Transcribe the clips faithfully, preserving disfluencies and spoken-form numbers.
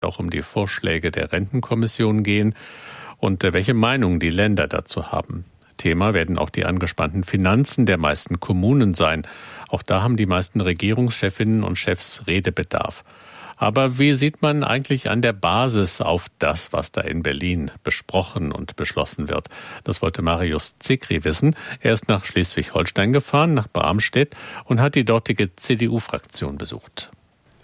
auch um die Vorschläge der Rentenkommission gehen und welche Meinung die Länder dazu haben. Thema werden auch die angespannten Finanzen der meisten Kommunen sein. Auch da haben die meisten Regierungschefinnen und Chefs Redebedarf. Aber wie sieht man eigentlich an der Basis auf das, was da in Berlin besprochen und beschlossen wird? Das wollte Marius Zikri wissen. Er ist nach Schleswig-Holstein gefahren, nach Barmstedt, und hat die dortige C D U-Fraktion besucht.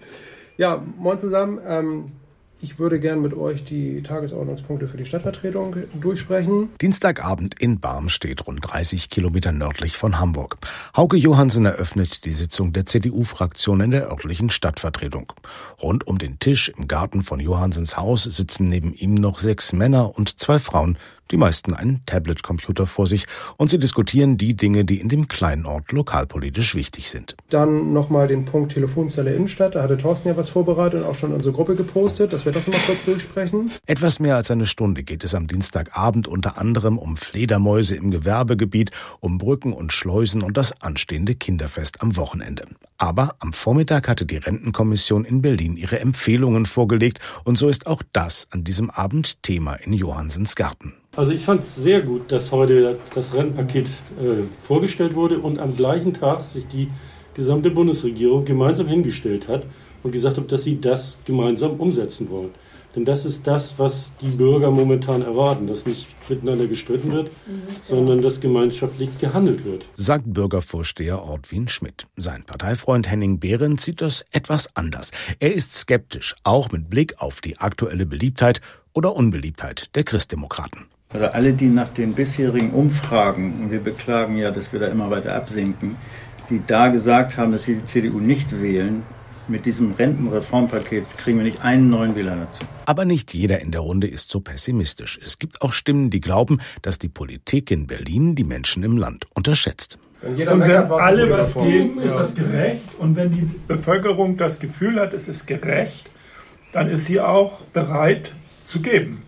Ja, moin zusammen. Ähm Ich würde gern mit euch die Tagesordnungspunkte für die Stadtvertretung durchsprechen. Dienstagabend in Barmstedt, rund dreißig Kilometer nördlich von Hamburg. Hauke Johannsen eröffnet die Sitzung der C D U-Fraktion in der örtlichen Stadtvertretung. Rund um den Tisch im Garten von Johannsens Haus sitzen neben ihm noch sechs Männer und zwei Frauen, die meisten einen Tablet-Computer vor sich, und sie diskutieren die Dinge, die in dem kleinen Ort lokalpolitisch wichtig sind. Dann nochmal den Punkt Telefonzelle Innenstadt. Da hatte Thorsten ja was vorbereitet und auch schon in unsere Gruppe gepostet, dass wir das nochmal kurz durchsprechen. Etwas mehr als eine Stunde geht es am Dienstagabend unter anderem um Fledermäuse im Gewerbegebiet, um Brücken und Schleusen und das anstehende Kinderfest am Wochenende. Aber am Vormittag hatte die Rentenkommission in Berlin ihre Empfehlungen vorgelegt, und so ist auch das an diesem Abend Thema in Johannsens Garten. Also ich fand es sehr gut, dass heute das Rentenpaket äh, vorgestellt wurde und am gleichen Tag sich die gesamte Bundesregierung gemeinsam hingestellt hat und gesagt hat, dass sie das gemeinsam umsetzen wollen. Denn das ist das, was die Bürger momentan erwarten, dass nicht miteinander gestritten wird, mhm, sondern dass gemeinschaftlich gehandelt wird. Sagt Bürgervorsteher Ortwin Schmidt. Sein Parteifreund Henning Behrens sieht das etwas anders. Er ist skeptisch, auch mit Blick auf die aktuelle Beliebtheit oder Unbeliebtheit der Christdemokraten. Also alle, die nach den bisherigen Umfragen, und wir beklagen ja, dass wir da immer weiter absinken, die da gesagt haben, dass sie die C D U nicht wählen, mit diesem Rentenreformpaket kriegen wir nicht einen neuen Wähler dazu. Aber nicht jeder in der Runde ist so pessimistisch. Es gibt auch Stimmen, die glauben, dass die Politik in Berlin die Menschen im Land unterschätzt. Wenn jeder und wenn alle was geben, ist das gerecht. Und wenn die Bevölkerung das Gefühl hat, es ist gerecht, dann ist sie auch bereit zu geben.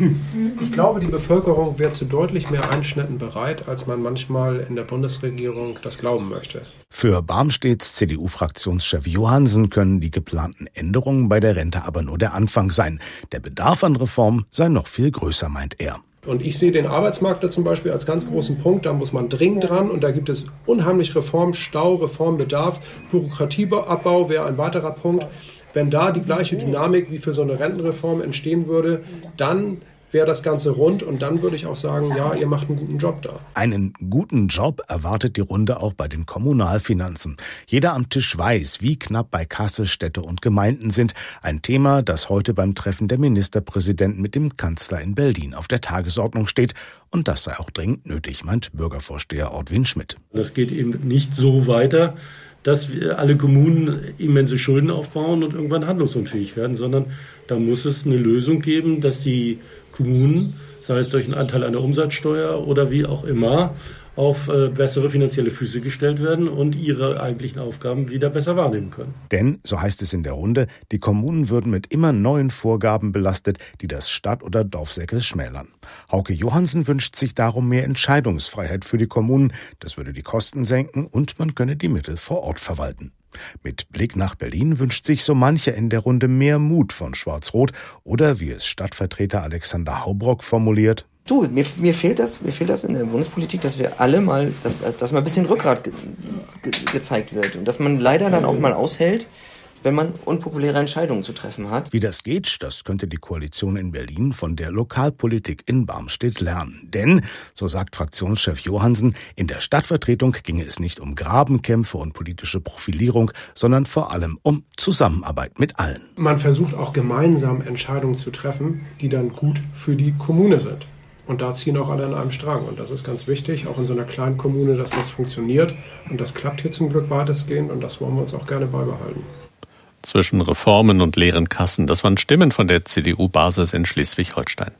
Ich glaube, die Bevölkerung wäre zu deutlich mehr Einschnitten bereit, als man manchmal in der Bundesregierung das glauben möchte. Für Barmstedts C D U-Fraktionschef Johannsen können die geplanten Änderungen bei der Rente aber nur der Anfang sein. Der Bedarf an Reform sei noch viel größer, meint er. Und ich sehe den Arbeitsmarkt da zum Beispiel als ganz großen Punkt. Da muss man dringend dran, und da gibt es unheimlich Reformstau, Reformbedarf. Bürokratieabbau wäre ein weiterer Punkt. Wenn da die gleiche Dynamik wie für so eine Rentenreform entstehen würde, dann wäre das Ganze rund, und dann würde ich auch sagen, ja, ihr macht einen guten Job da. Einen guten Job erwartet die Runde auch bei den Kommunalfinanzen. Jeder am Tisch weiß, wie knapp bei Kasse Städte und Gemeinden sind. Ein Thema, das heute beim Treffen der Ministerpräsidenten mit dem Kanzler in Berlin auf der Tagesordnung steht. Und das sei auch dringend nötig, meint Bürgervorsteher Ortwin Schmidt. Das geht eben nicht so weiter, dass wir alle Kommunen immense Schulden aufbauen und irgendwann handlungsunfähig werden, sondern da muss es eine Lösung geben, dass die Kommunen, sei es durch einen Anteil an der Umsatzsteuer oder wie auch immer, auf äh, bessere finanzielle Füße gestellt werden und ihre eigentlichen Aufgaben wieder besser wahrnehmen können. Denn, so heißt es in der Runde, die Kommunen würden mit immer neuen Vorgaben belastet, die das Stadt- oder Dorfsäckel schmälern. Hauke Johannsen wünscht sich darum mehr Entscheidungsfreiheit für die Kommunen. Das würde die Kosten senken und man könne die Mittel vor Ort verwalten. Mit Blick nach Berlin wünscht sich so mancher in der Runde mehr Mut von Schwarz-Rot oder, wie es Stadtvertreter Alexander Haubrock formuliert: Du, mir, mir fehlt das, mir fehlt das in der Bundespolitik, dass wir alle mal, dass, dass mal ein bisschen Rückgrat ge, ge, gezeigt wird und dass man leider dann auch mal aushält, wenn man unpopuläre Entscheidungen zu treffen hat. Wie das geht, das könnte die Koalition in Berlin von der Lokalpolitik in Barmstedt lernen. Denn, so sagt Fraktionschef Johannsen, in der Stadtvertretung ginge es nicht um Grabenkämpfe und politische Profilierung, sondern vor allem um Zusammenarbeit mit allen. Man versucht auch gemeinsam Entscheidungen zu treffen, die dann gut für die Kommune sind. Und da ziehen auch alle an einem Strang. Und das ist ganz wichtig, auch in so einer kleinen Kommune, dass das funktioniert. Und das klappt hier zum Glück weitestgehend, und das wollen wir uns auch gerne beibehalten. Zwischen Reformen und leeren Kassen, das waren Stimmen von der C D U-Basis in Schleswig-Holstein.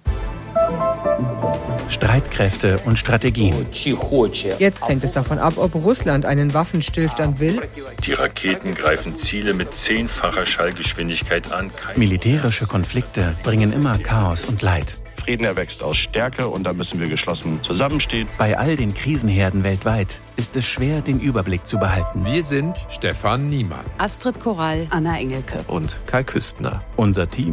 Streitkräfte und Strategien. Jetzt hängt es davon ab, ob Russland einen Waffenstillstand will. Die Raketen greifen Ziele mit zehnfacher Schallgeschwindigkeit an. Militärische Konflikte bringen immer Chaos und Leid. Frieden erwächst aus Stärke und da müssen wir geschlossen zusammenstehen. Bei all den Krisenherden weltweit ist es schwer, den Überblick zu behalten. Wir sind Stefan Niemann, Astrid Korall, Anna Engelke und Kai Küstner. Unser Team